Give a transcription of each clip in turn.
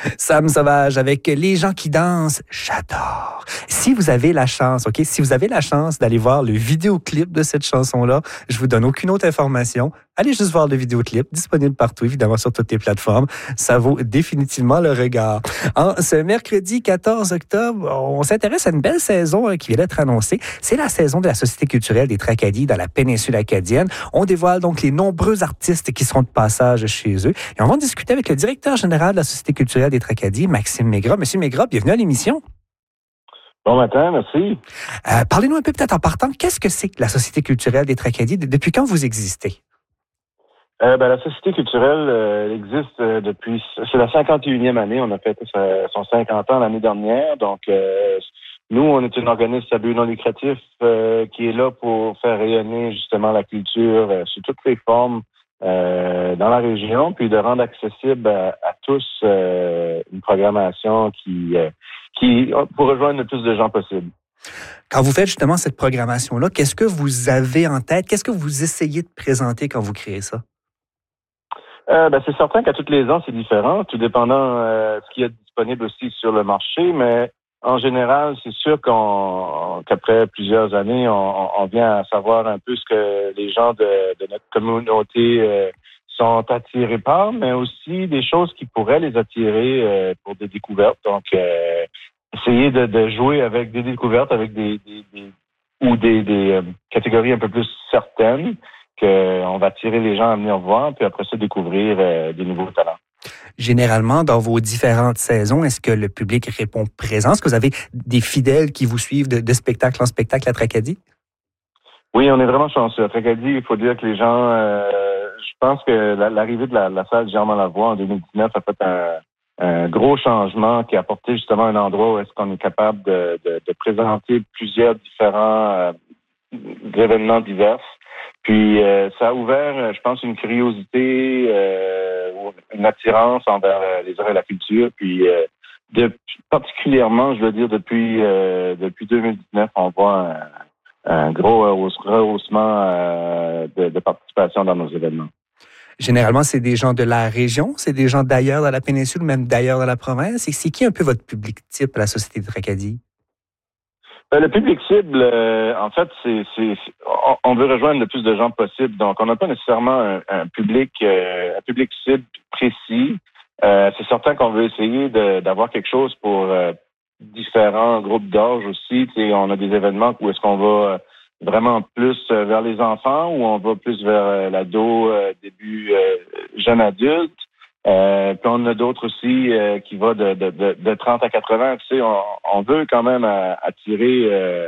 Sam Sauvage avec Les gens qui dansent, j'adore. Si vous avez la chance, OK, si vous avez la chance d'aller voir le vidéoclip de cette chanson-là, je vous donne aucune autre information. Allez juste voir le vidéoclip, disponible partout, évidemment, sur toutes les plateformes. Ça vaut définitivement le regard. Ce mercredi 14 octobre, on s'intéresse à une belle saison qui vient d'être annoncée. C'est la saison de la Société culturelle des Tracadie dans la péninsule acadienne. On dévoile donc les nombreux artistes qui seront de passage chez eux. Et on va en discuter avec le directeur général de la Société culturelle des Tracadie, Maxime Mégras. Monsieur Mégras, bienvenue à l'émission. Bon matin, merci. Parlez-nous un peu peut-être en partant. Qu'est-ce que c'est que la Société culturelle des Tracadie? Depuis quand vous existez? La Société culturelle existe depuis... C'est la 51e année. On a fêté son 50 ans l'année dernière. Donc, nous, on est un organisme à but non lucratif qui est là pour faire rayonner justement la culture sous toutes les formes dans la région, puis de rendre accessible à tous une programmation qui pour rejoindre le plus de gens possible. Quand vous faites justement cette programmation-là, qu'est-ce que vous avez en tête? Qu'est-ce que vous essayez de présenter quand vous créez ça? C'est certain qu'à tous les ans, c'est différent, tout dépendant de ce qu'il y a disponible aussi sur le marché, mais en général, c'est sûr qu'après plusieurs années, on vient à savoir un peu ce que les gens de notre communauté sont attirés par, mais aussi des choses qui pourraient les attirer pour des découvertes. Donc, essayer de jouer avec des découvertes, avec des catégories un peu plus certaines, qu'on va attirer les gens à venir voir, puis après ça, découvrir des nouveaux talents. Généralement, dans vos différentes saisons, est-ce que le public répond présent? Est-ce que vous avez des fidèles qui vous suivent de spectacle en spectacle à Tracadie? Oui, on est vraiment chanceux. À Tracadie, il faut dire que les gens... je pense que l'arrivée de la salle Germain Lavoie en 2019 a fait un gros changement qui a apporté justement un endroit où est-ce qu'on est capable de présenter plusieurs différents événements divers. Puis ça a ouvert, je pense, une curiosité, une attirance envers les arts et la culture. Puis particulièrement, je veux dire, depuis 2019, on voit un gros rehaussement de participation dans nos événements. Généralement, c'est des gens de la région, c'est des gens d'ailleurs dans la péninsule, même d'ailleurs dans la province. Et c'est qui un peu votre public type à la Société de Tracadie? Le public cible, en fait, on veut rejoindre le plus de gens possible. Donc, on n'a pas nécessairement un public cible précis. C'est certain qu'on veut essayer d'avoir quelque chose pour différents groupes d'âge aussi. Tu sais, on a des événements où est-ce qu'on va vraiment plus vers les enfants ou on va plus vers l'ado, début jeune adulte. Puis on a d'autres aussi qui va de 30 à 80. Tu sais, on veut quand même attirer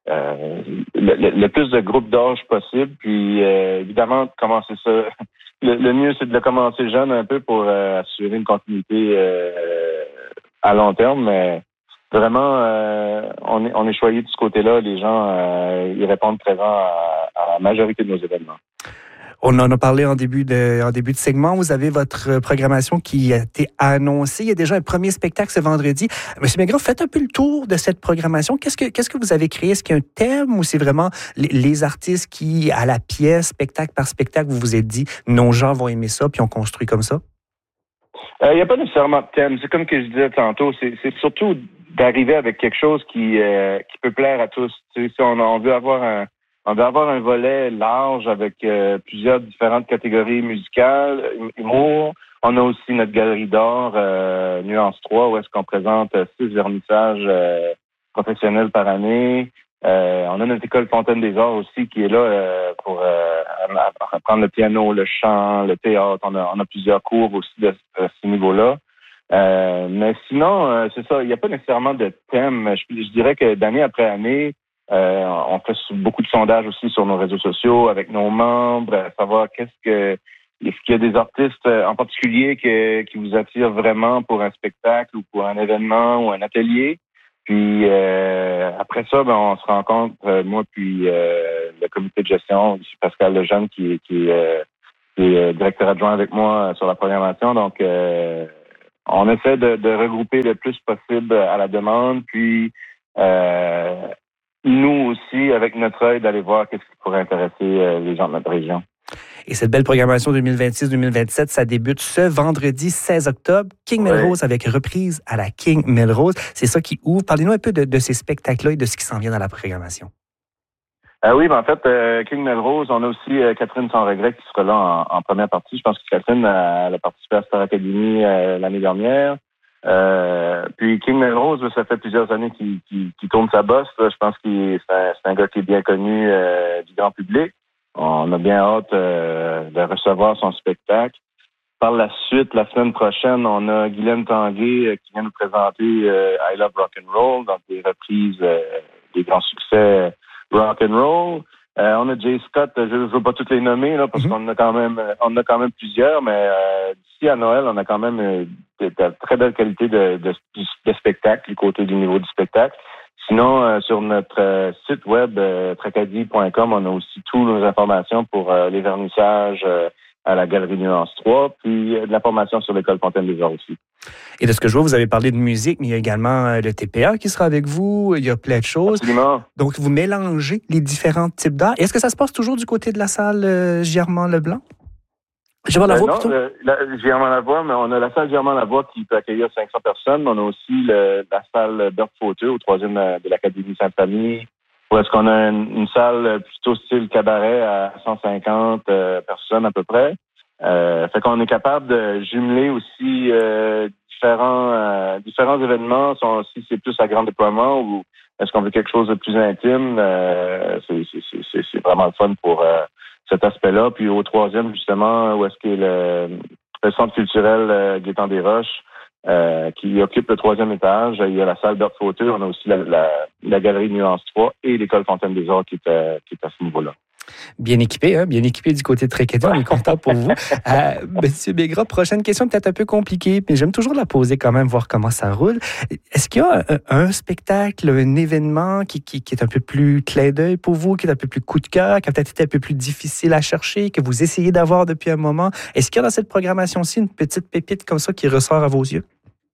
le plus de groupes d'âge possible. Puis évidemment, commencer ça. Le mieux, c'est de le commencer jeune un peu pour assurer une continuité à long terme. Mais vraiment, on est choyé de ce côté-là. Les gens, ils répondent présent à la majorité de nos événements. On en a parlé en début de segment. Vous avez votre programmation qui a été annoncée. Il y a déjà un premier spectacle ce vendredi. Monsieur Mégras, faites un peu le tour de cette programmation. Qu'est-ce que vous avez créé? Est-ce qu'il y a un thème ou c'est vraiment les artistes qui, à la pièce, spectacle par spectacle, vous vous êtes dit, nos gens vont aimer ça, puis on construit comme ça? Il n'y a pas nécessairement de thème. C'est comme que je disais tantôt, c'est surtout d'arriver avec quelque chose qui peut plaire à tous. Tu sais, on veut avoir un volet large avec plusieurs différentes catégories musicales, humour. On a aussi notre galerie d'art, Nuance 3, où est-ce qu'on présente 6 vernissages professionnels par année. On a notre école Fontaine des Arts aussi qui est là pour apprendre le piano, le chant, le théâtre. On a plusieurs cours aussi de ce niveau-là. Mais sinon, c'est ça, il n'y a pas nécessairement de thème. Je dirais que d'année après année, on fait beaucoup de sondages aussi sur nos réseaux sociaux avec nos membres, à savoir est-ce qu'il y a des artistes en particulier qui vous attirent vraiment pour un spectacle ou pour un événement ou un atelier. Puis après ça, on se rencontre, moi puis le comité de gestion, ici Pascal Lejeune qui est directeur adjoint avec moi sur la programmation. Donc on essaie de regrouper le plus possible à la demande, puis nous aussi, avec notre œil, d'aller voir qu'est-ce qui pourrait intéresser les gens de notre région. Et cette belle programmation 2026-2027, ça débute ce vendredi 16 octobre. King Melrose avec reprise à la King Melrose. C'est ça qui ouvre. Parlez-nous un peu de ces spectacles-là et de ce qui s'en vient dans la programmation. Oui, en fait, King Melrose, on a aussi Catherine Sans Regret qui sera là en première partie. Je pense que Catherine elle a participé à Star Academy l'année dernière. Puis King Melrose, ça fait plusieurs années qu'il tourne sa bosse. Là. Je pense que c'est un gars qui est bien connu du grand public. On a bien hâte de recevoir son spectacle. Par la suite, la semaine prochaine, on a Guylaine Tanguay qui vient nous présenter I Love Rock'n'Roll, donc des reprises des grands succès rock'n'roll. On a Jay Scott, je ne veux pas toutes les nommer là, parce qu'on a quand même plusieurs, mais d'ici à Noël, on a quand même de très belle qualité de spectacle du côté du niveau du spectacle. Sinon, sur notre site web tracadie.com, on a aussi toutes nos informations pour les vernissages à la Galerie Nuance 3, puis de l'information sur l'École Fontaine des Arts aussi. Et de ce que je vois, vous avez parlé de musique, mais il y a également le TPA qui sera avec vous. Il y a plein de choses. Absolument. Donc, vous mélangez les différents types d'art. Est-ce que ça se passe toujours du côté de la salle Girmand-Leblanc? Girmand-Lavoie, plutôt? Non, Girmand-Lavoie, mais on a la salle Girmand-Lavoie qui peut accueillir 500 personnes. On a aussi la salle Berthe Fauteux au 3e de l'Académie Sainte-Famille, où est-ce qu'on a une salle plutôt style cabaret à 150 personnes à peu près. Fait qu'on est capable de jumeler aussi différents événements. Si c'est plus à grand déploiement ou est-ce qu'on veut quelque chose de plus intime, c'est vraiment le fun pour cet aspect-là. Puis au 3e, justement, où est-ce qu'il y a le centre culturel Gaétan des Roches, qui occupe le 3e étage. Il y a la salle Berthe Fauteux. On a aussi la Galerie Nuance 3 et l'École Fontaine des Arts qui est à ce niveau-là. Bien équipé, hein? Bien équipé du côté de Tracadie. On est content pour vous. Monsieur Bégras, prochaine question peut-être un peu compliquée, mais j'aime toujours la poser quand même, voir comment ça roule. Est-ce qu'il y a un spectacle, un événement qui est un peu plus clin d'œil pour vous, qui est un peu plus coup de cœur, qui a peut-être été un peu plus difficile à chercher, que vous essayez d'avoir depuis un moment? Est-ce qu'il y a dans cette programmation-ci une petite pépite comme ça qui ressort à vos yeux?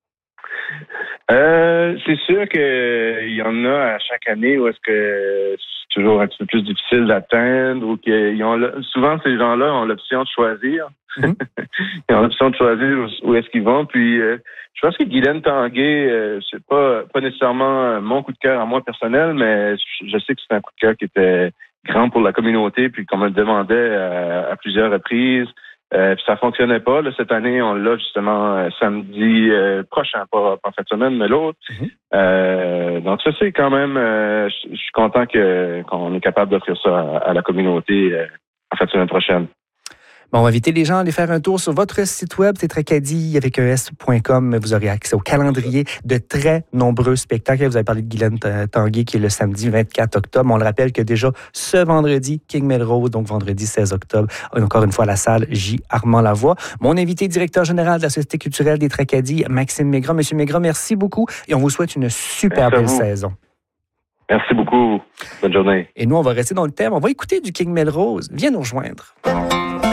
C'est sûr qu'il y en a à chaque année où est-ce que c'est toujours un petit peu plus difficile d'atteindre ou souvent ces gens-là ont l'option de choisir. Ils ont l'option de choisir où est-ce qu'ils vont. Puis je pense que Guylaine Tanguay, c'est pas nécessairement mon coup de cœur à moi personnel, mais je sais que c'est un coup de cœur qui était grand pour la communauté, puis qu'on me demandait à plusieurs reprises. Puis ça fonctionnait pas. Là, cette année, on l'a justement samedi prochain, pas en fin de semaine, mais l'autre. Donc ça, c'est quand même... je suis content qu'on est capable d'offrir ça à la communauté en fin de semaine prochaine. Bon, on va inviter les gens à aller faire un tour sur votre site web, c'est Tracadie avec es.com. Vous aurez accès au calendrier de très nombreux spectacles. Vous avez parlé de Guylaine Tanguay qui est le samedi 24 octobre. On le rappelle que déjà ce vendredi, King Melrose, donc vendredi 16 octobre, encore une fois la salle J. Armand-Lavoie. Mon invité, directeur général de la Société culturelle des Tracadie, Maxime Mégras. Monsieur Mégras, merci beaucoup et on vous souhaite une super belle saison. Merci beaucoup. Bonne journée. Et nous, on va rester dans le thème. On va écouter du King Melrose. Viens nous rejoindre.